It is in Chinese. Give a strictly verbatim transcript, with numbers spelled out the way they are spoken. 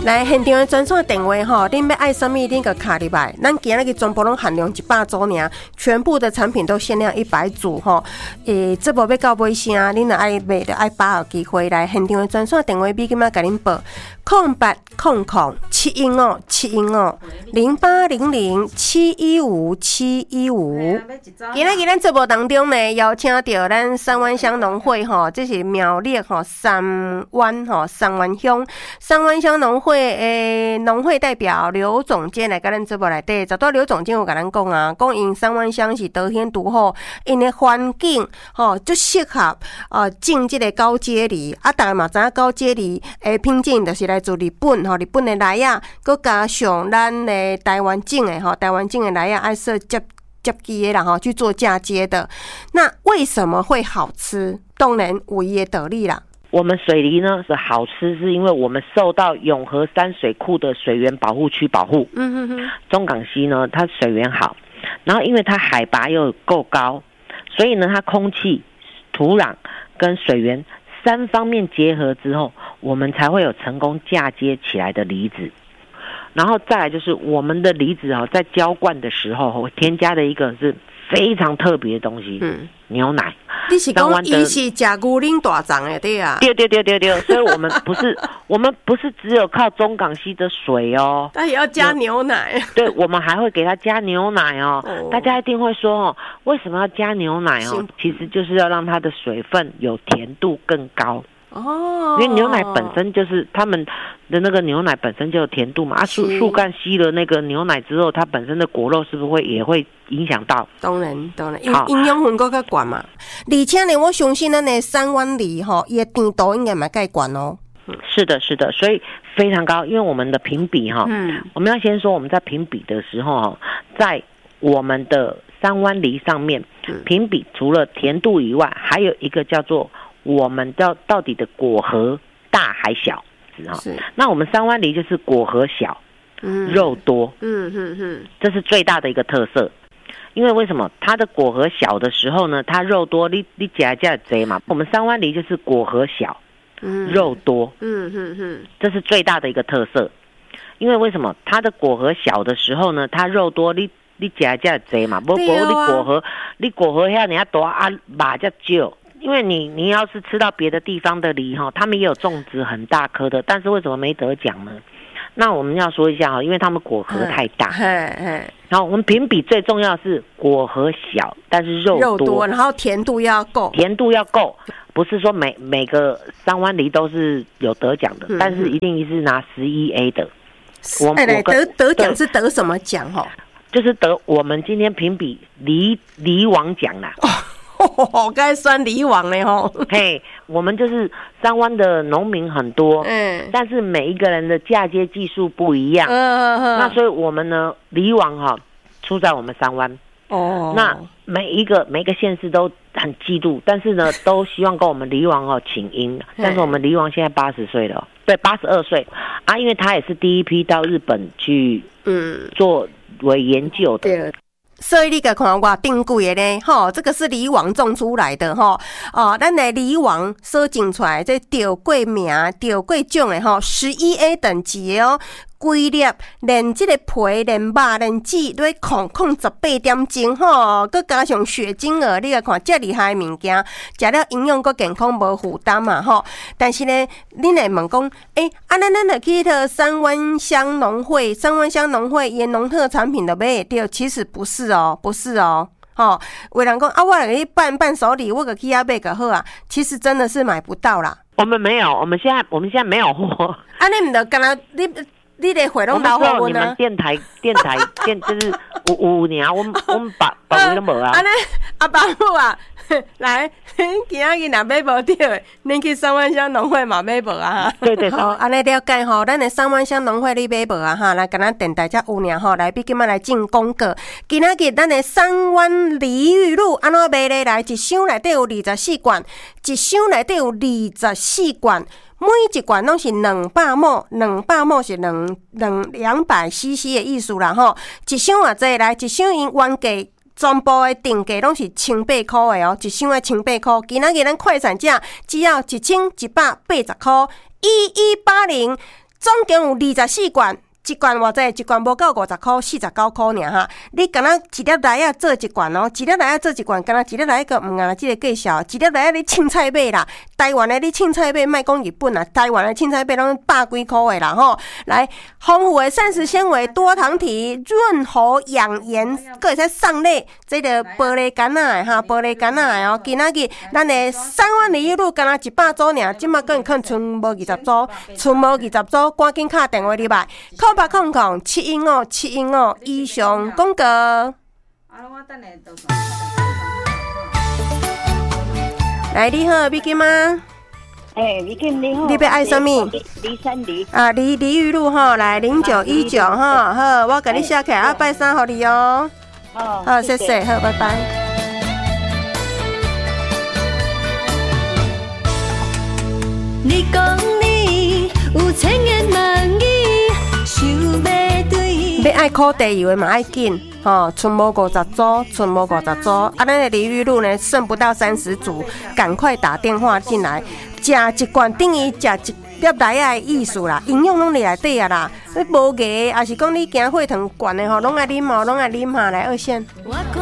来现场的专线电话吼，恁要爱什么，恁个卡入来。咱今日个全部拢限量一百组尔，全部的产品都限量一百组吼。诶，这部要到尾声，恁若爱买就爱把握机会来现场的专线电话，比今仔甲恁报空八空空七一五七一五零八零零七一五七一五。今仔日咱节目当中呢，邀请到咱三湾乡农会吼，这是苗栗吼三湾吼三湾乡三湾乡农会诶农会代表刘总监来甲咱节目内底，找到刘总监有甲咱讲啊，讲因三湾乡是得天独厚，因的环境吼就适合呃种这个高阶梨啊，大家嘛知影高阶梨诶品种就是来自日本吼，日本的梨啊，佮加上咱的台湾种的吼，台湾种的梨啊，爱说接接机的啦吼，去做嫁接的。那为什么会好吃？当然有伊的道理啦。 我们水梨呢是好吃，是因为我们受到永和山水库的水源保护区保护。嗯哼哼。中港溪呢，它水源好，然后因为它海拔又够高，所以呢，它空气、土壤跟水源三方面结合之后，我们才会有成功嫁接起来的梨子。然后再来就是我们的梨子哦，在浇灌的时候会添加的一个是非常特别的东西，嗯，牛奶。 你是讲伊是吃牛奶大肠的对啊？ 对对对对对，所以我们不是我们不是只有靠中港溪的水哦， 它也要加牛奶。 对，我们还会给它加牛奶哦。哦大家一定会说哦，为什么要加牛奶哦？其实就是要让它的水分有甜度更高。哦，因为牛奶本身就是他们的那个牛奶本身就有甜度嘛，啊树树干吸了那个牛奶之后，它本身的果肉是不是会也会影响到？ 当然当然，因营养分更较高嘛。而且呢，我相信咱的三湾梨吼，伊的甜度应该蛮介高哦。 是的，是的，所以非常高。因为我们的评比哈，嗯，我们要先说我们在评比的时候，在我们的三湾梨上面评比，除了甜度以外，还有一个叫做我们到到底的果核大还小，是。那我们三湾梨就是果核小，嗯，肉多，嗯哼哼，这是最大的一个特色。因为为什么它的果核小的时候呢，它肉多，你你夹夹贼嘛。我们三湾梨就是果核小，嗯，肉多，嗯哼哼，这是最大的一个特色。因为为什么它的果核小的时候呢，它肉多，你你夹夹贼嘛，不不，你果核你果核遐你多啊，把较少。因为你你要是吃到别的地方的梨哈，他们也有种植很大颗的，但是为什么没得奖呢？那我们要说一下哈，因为他们果核太大，然后我们评比最重要的是果核小，但是肉多， 肉多，然后甜度要够， 甜度要够，不是说每每个三湾梨都是有得奖的，嗯、但是一定是拿十一 A 的。 我哎，得得奖是得什么奖哈？ 就是得我们今天评比梨梨王奖啦。哦哦，该算梨王嘞吼！ 嘿，我们就是三湾的农民很多，嗯，但是每一个人的嫁接技术不一样，嗯嗯，那所以我们呢，梨王哈出在我们三湾，哦，那每一个每一个县市都很嫉妒，但是呢，都希望跟我们梨王哦请缨，但是我们梨王现在八十岁了，对，八十二岁啊，因为他也是第一批到日本去，嗯，做为研究的。对， 所以你甲看偌顶贵的呢，吼，这个是梨王种出来的吼，哦，咱的梨王所种出来，这得过名、得过奖的吼，十一 A 等级的哦。规粒连这个皮、连肉、连籽，都控控十八点钟吼，佮加上血精儿，你来看这厉害的物件，食了营养佮健康无负担嘛吼。但是呢，恁会问讲，诶、欸，啊，咱咱来去迄个三湾乡农会，三湾乡农会沿农特产品都买得到，其实不是哦，不是哦。吼，有人讲啊，我来去办伴手礼，我个去遐买个好啊，其实真的是买不到啦。 我们没有，我们现在我们现在没有货。 啊，你唔得干那你？你的回拢老货你们电台电台电就是有有年，我们我们把把位都无啊。 安尼阿爸母啊，来，今仔日若买无着，恁去三湾乡农会嘛买无啊？ 对对对。 哦，安尼了解吼，咱的三湾乡农会你买无啊？哈，来跟咱电台才有年吼，来比今仔来进广告。今仔日咱的三湾梨玉露安怎卖咧？来，一箱内底有二十四罐，一箱内底有二十四罐。每一罐拢是两百毫升，两百毫升是两两两百 C C 的意思啦吼。一箱偌济来，一箱因原价全部的定价拢是千八块的哦，一箱的千八块。今仔日咱快闪价只要一千一百八十块，一一八零总共有二十四罐。一罐偌济？一罐无到五十箍，四十九箍尔哈。你敢若一粒来啊做一罐哦，一粒来啊做一罐，敢若一粒来个毋按即个计数，一粒来啊你凊彩买啦。台湾的你凊彩买，莫讲日本啦，台湾的凊彩买拢百几箍的啦吼。来，丰富的膳食纤维、多糖体、润喉养颜，佫会使送礼。这个玻璃干仔的哈，玻璃干仔的哦。今仔日咱的三湾梨露敢若一百组尔，即马更可剩无二十组，剩无二十组，赶紧打电话入来。八空空七一五七一五以上广告。来，你好，美金吗？ 哎，美金你好。 你要爱什么？ 梨山梨。 啊，梨梨玉露哈，来零九一九哈，好，我给你写起来，啊，拜三给你哦。 哦， 好，谢谢，好，拜拜。 你讲你有千言万语。 要爱烤地油的嘛爱紧，吼，剩无五十组，剩无五十组。啊，咱的梨玉露呢，剩不到三十组，赶快打电话进来，食一罐等于食一粒来啊的意思啦，营养拢在内底啊啦。你无价，还是讲你惊血糖悬的吼，拢爱啉哦，拢爱啉下来二线。